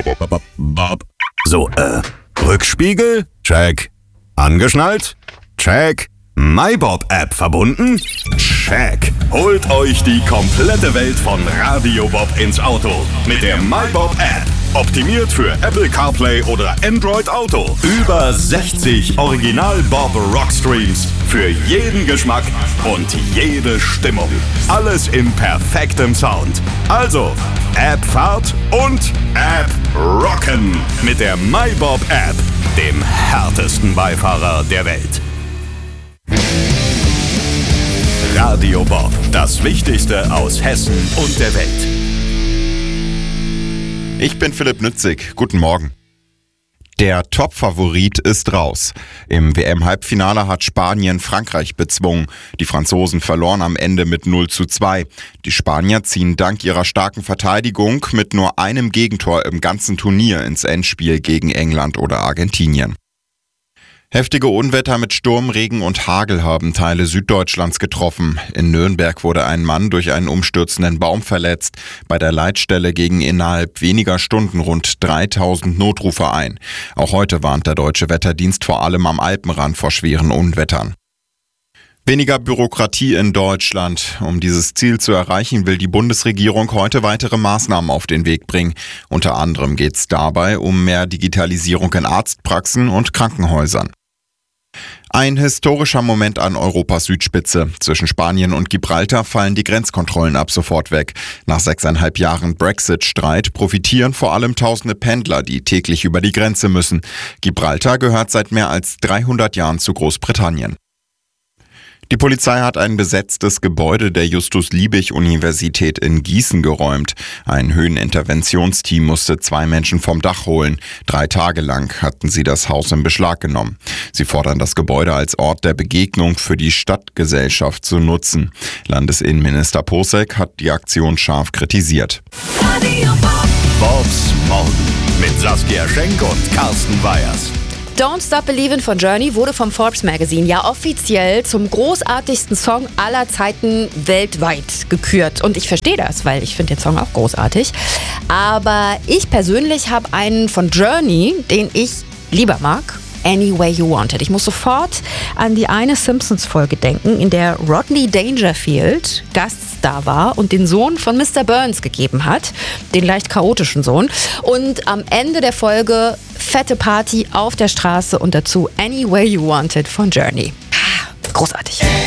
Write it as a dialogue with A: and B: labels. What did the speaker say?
A: Bob. So, Rückspiegel? Check. Angeschnallt? Check. MyBob-App verbunden? Check. Holt euch die komplette Welt von Radio Bob ins Auto mit der MyBob-App. Optimiert für Apple CarPlay oder Android Auto. Über 60 Original-Bob-Rockstreams für jeden Geschmack und jede Stimmung. Alles in perfektem Sound. Also, App-Fahrt und App-Rocken mit der MyBob-App, dem härtesten Beifahrer der Welt. Radio Bob, das Wichtigste aus Hessen und der Welt.
B: Ich bin Philipp Nützig. Guten Morgen. Der Top-Favorit ist raus. Im WM-Halbfinale hat Spanien Frankreich bezwungen. Die Franzosen verloren am Ende mit 0:2. Die Spanier ziehen dank ihrer starken Verteidigung mit nur einem Gegentor im ganzen Turnier ins Endspiel gegen England oder Argentinien. Heftige Unwetter mit Sturm, Regen und Hagel haben Teile Süddeutschlands getroffen. In Nürnberg wurde ein Mann durch einen umstürzenden Baum verletzt. Bei der Leitstelle gingen innerhalb weniger Stunden rund 3000 Notrufe ein. Auch heute warnt der Deutsche Wetterdienst vor allem am Alpenrand vor schweren Unwettern. Weniger Bürokratie in Deutschland. Um dieses Ziel zu erreichen, will die Bundesregierung heute weitere Maßnahmen auf den Weg bringen. Unter anderem geht es dabei um mehr Digitalisierung in Arztpraxen und Krankenhäusern. Ein historischer Moment an Europas Südspitze. Zwischen Spanien und Gibraltar fallen die Grenzkontrollen ab sofort weg. Nach 6,5 Jahren Brexit-Streit profitieren vor allem tausende Pendler, die täglich über die Grenze müssen. Gibraltar gehört seit mehr als 300 Jahren zu Großbritannien. Die Polizei hat ein besetztes Gebäude der Justus-Liebig-Universität in Gießen geräumt. Ein Höheninterventionsteam musste 2 Menschen vom Dach holen. 3 Tage lang hatten sie das Haus in Beschlag genommen. Sie fordern das Gebäude als Ort der Begegnung für die Stadtgesellschaft zu nutzen. Landesinnenminister Posek hat die Aktion scharf kritisiert.
A: Bobs Morgen mit Saskia Schenk und Carsten Weyers.
C: Don't Stop Believin' von Journey wurde vom Forbes Magazine ja offiziell zum großartigsten Song aller Zeiten weltweit gekürt. Und ich verstehe das, weil ich finde den Song auch großartig. Aber ich persönlich habe einen von Journey, den ich lieber mag. Any Way You Want It. Ich muss sofort an die eine Simpsons-Folge denken, in der Rodney Dangerfield Gaststar war und den Sohn von Mr. Burns gegeben hat, den leicht chaotischen Sohn. Und am Ende der Folge fette Party auf der Straße und dazu Any Way You Want It von Journey. Großartig.